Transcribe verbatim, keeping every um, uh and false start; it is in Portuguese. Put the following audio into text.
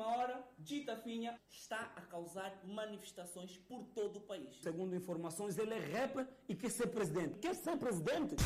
última hora, Dita Finha está a causar manifestações por todo o país. Segundo informações, ele é rapper e quer ser presidente. Quer ser presidente?